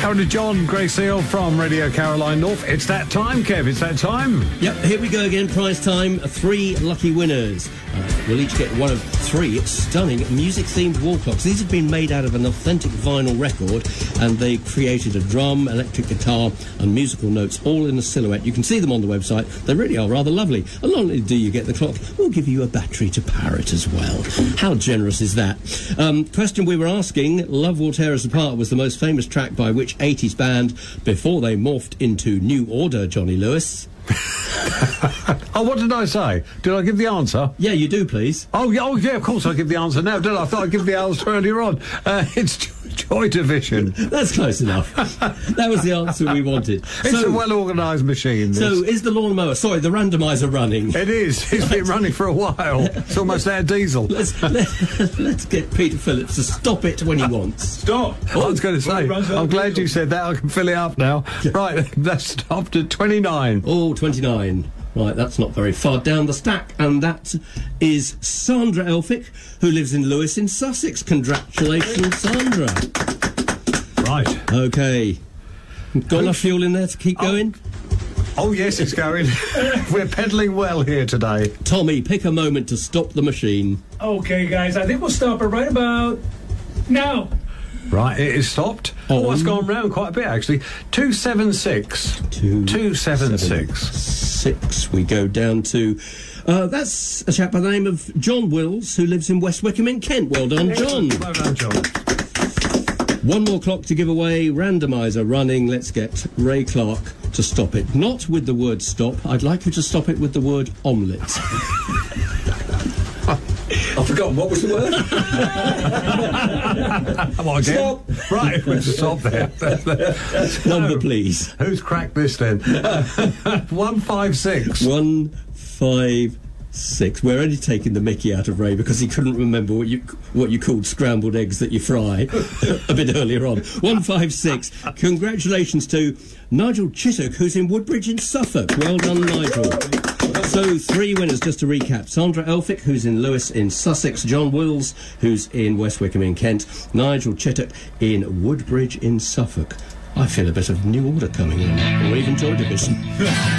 Aaron and John, Grace Seal from Radio Caroline North. It's that time, Kev. It's that time. Yep, here we go again. Prize time. 3 lucky winners. We'll each get one of 3 stunning music-themed wall clocks. These have been made out of an authentic vinyl record, and they created a drum, electric guitar, and musical notes all in a silhouette. You can see them on the website. They really are rather lovely. And not only do you get the clock, we'll give you a battery to power it as well. How generous is that? Question we were asking: Love Will Tear Us Apart was the most famous track by which 80s band before they morphed into New Order, Johnny Lewis? Oh, what did I say? Did I give the answer? Yeah, you do, please. Oh, yeah, of course I give the answer now, didn't I? I thought I'd give the answer earlier on. It's Joy Division. That's close enough. That was the answer we wanted. It's a well-organised machine, this. So, is the lawnmower, sorry, the randomiser running? It is. It's been running for a while. It's almost out of diesel. Let's get Peter Phillips to stop it when he wants. Stop! I was going to say, I'm glad you said that. I can fill it up now. Right, that's stopped at 29. Oh, 29. Right, that's not very far down the stack. And that is Sandra Elphick, who lives in Lewis in Sussex. Congratulations, Sandra. Right. OK. Got enough fuel in there to keep going? Oh, yes, it's going. We're pedalling well here today. Tommy, pick a moment to stop the machine. Okay, guys, I think we'll stop it right about now. Right, it is stopped. Oh, it's gone round quite a bit, actually. 276. 276. 6. We go down to... that's a chap by the name of John Wills, who lives in West Wickham in Kent. Well done, John. Well done, John. One more clock to give away. Randomiser running. Let's get Ray Clark to stop it. Not with the word stop. I'd like you to stop it with the word omelette. I've forgotten, what was the word? Come on, again. Stop! Right, we'll stop there. Number, please. Who's cracked this then? 156. 156. We're only taking the mickey out of Ray because he couldn't remember what you called scrambled eggs that you fry a bit earlier on. 156. Congratulations to Nigel Chittock, who's in Woodbridge in Suffolk. Well done, Nigel. So 3 winners, just to recap. Sandra Elphick, who's in Lewis in Sussex. John Wills, who's in West Wickham in Kent. Nigel Chittock in Woodbridge in Suffolk. I feel a bit of New Order coming in, or even Joy Division.